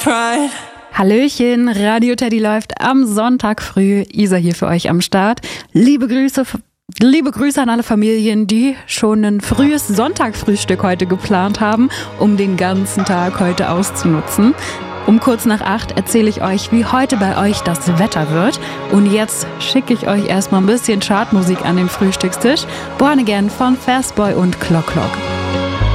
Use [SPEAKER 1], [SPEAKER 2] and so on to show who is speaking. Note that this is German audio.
[SPEAKER 1] tried.
[SPEAKER 2] Hallöchen, Radio Teddy läuft am Sonntag früh. Isa hier für euch am Start. Liebe Grüße an alle Familien, die schon ein frühes Sonntagfrühstück heute geplant haben, um den ganzen Tag heute auszunutzen. Um kurz nach 8 erzähle ich euch, wie heute bei euch das Wetter wird. Und jetzt schicke ich euch erstmal ein bisschen Chartmusik an den Frühstückstisch. Born Again von Fastboy und Clock Clock.